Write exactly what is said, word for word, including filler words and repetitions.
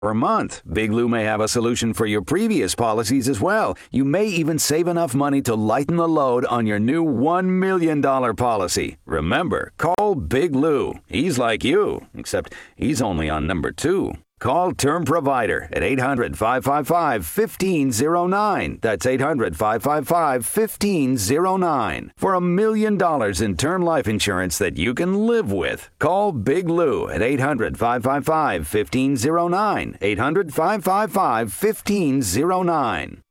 per month. Big Lou may have a solution for your previous policies as well. You may even save enough money to lighten the load on your new one million dollars policy. Remember, call Big Lou. He's like you, except he's only on number two. Call Term Provider at eight hundred, five five five, one five zero nine. That's eight hundred, five five five, one five zero nine. For a million dollars in term life insurance that you can live with. Call Big Lou at eight hundred, five five five, one five zero nine. eight hundred, five five five, one five zero nine.